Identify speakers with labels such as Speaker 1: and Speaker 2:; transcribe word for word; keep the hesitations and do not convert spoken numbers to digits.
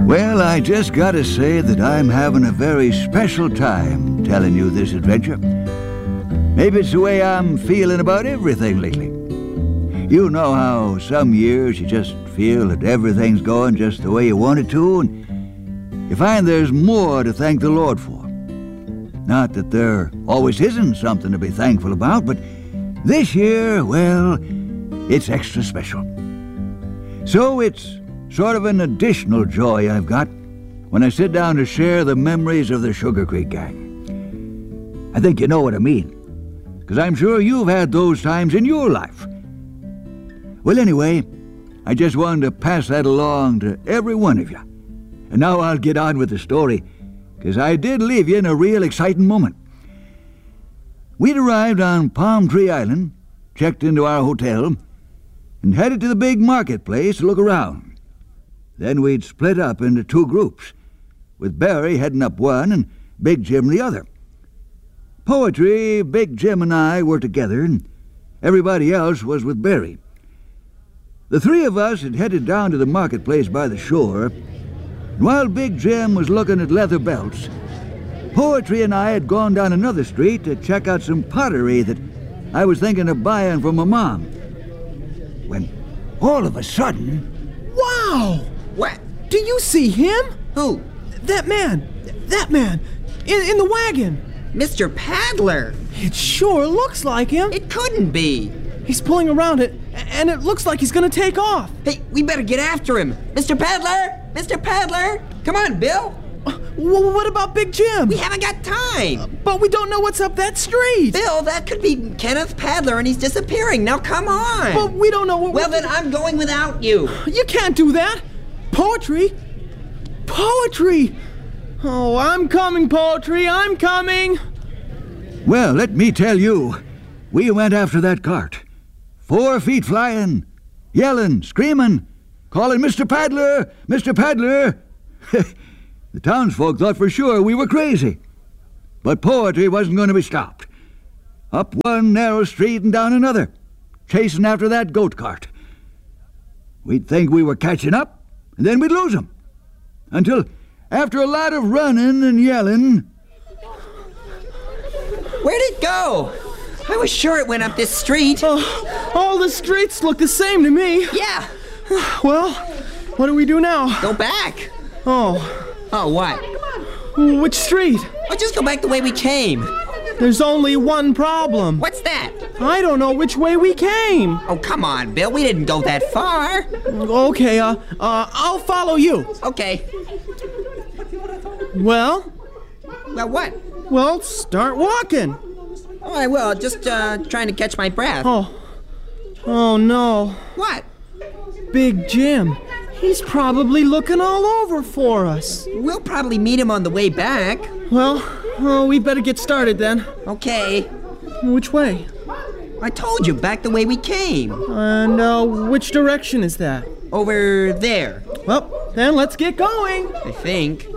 Speaker 1: Well, I just gotta say that I'm having a very special time telling you this adventure. Maybe it's the way I'm feeling about everything lately. You know how some years you just feel that everything's going just the way you want it to, and you find there's more to thank the Lord for. Not that there always isn't something to be thankful about, but this year, well, it's extra special. So it's sort of an additional joy I've got when I sit down to share the memories of the Sugar Creek Gang. I think you know what I mean, because I'm sure you've had those times in your life. Well, anyway, I just wanted to pass that along to every one of you. And now I'll get on with the story, because I did leave you in a real exciting moment. We'd arrived on Palm Tree Island, checked into our hotel, and headed to the big marketplace to look around. Then we'd split up into two groups, with Barry heading up one and Big Jim the other. Poetry, Big Jim and I were together, and everybody else was with Barry. The three of us had headed down to the marketplace by the shore, and while Big Jim was looking at leather belts, Poetry and I had gone down another street to check out some pottery that I was thinking of buying for my mom. When all of a sudden...
Speaker 2: Wow!
Speaker 3: What?
Speaker 2: Do you see him?
Speaker 3: Who?
Speaker 2: That man. That man. In, in the wagon.
Speaker 3: Mister Paddler.
Speaker 2: It sure looks like him.
Speaker 3: It couldn't be.
Speaker 2: He's pulling around it, and it looks like he's gonna take off.
Speaker 3: Hey, we better get after him. Mister Paddler! Mister Paddler! Come on, Bill!
Speaker 2: Uh, well, what about Big Jim?
Speaker 3: We haven't got time.
Speaker 2: Uh, but we don't know what's up that street.
Speaker 3: Bill, that could be Kenneth Paddler, and he's disappearing. Now, come on.
Speaker 2: But we don't know what...
Speaker 3: Well, then I'm going without you.
Speaker 2: You can't do that. Poetry? Poetry! Oh, I'm coming, Poetry. I'm coming.
Speaker 1: Well, let me tell you, we went after that cart. Four feet flying, yelling, screaming, calling Mister Paddler, Mister Paddler. The townsfolk thought for sure we were crazy. But Poetry wasn't going to be stopped. Up one narrow street and down another, chasing after that goat cart. We'd think we were catching up, and then we'd lose him. Until, after a lot of running and yelling...
Speaker 3: Where'd it go? I was sure it went up this street.
Speaker 2: Oh, all the streets look the same to me.
Speaker 3: Yeah.
Speaker 2: Well, what do we do now?
Speaker 3: Go back.
Speaker 2: Oh.
Speaker 3: Oh, what?
Speaker 2: Which street?
Speaker 3: Oh, just go back the way we came.
Speaker 2: There's only one problem.
Speaker 3: What's that?
Speaker 2: I don't know which way we came.
Speaker 3: Oh, come on, Bill. We didn't go that far.
Speaker 2: Okay, uh, uh, I'll follow you.
Speaker 3: Okay.
Speaker 2: Well?
Speaker 3: Well, what?
Speaker 2: Well, start walking.
Speaker 3: Oh, I will. Just, uh, trying to catch my breath.
Speaker 2: Oh. Oh, no.
Speaker 3: What?
Speaker 2: Big Jim. He's probably looking all over for us.
Speaker 3: We'll probably meet him on the way back.
Speaker 2: Well, oh, we better get started then.
Speaker 3: Okay.
Speaker 2: Which way?
Speaker 3: I told you, back the way we came.
Speaker 2: And, uh, which direction is that?
Speaker 3: Over there.
Speaker 2: Well, then let's get going.
Speaker 3: I think.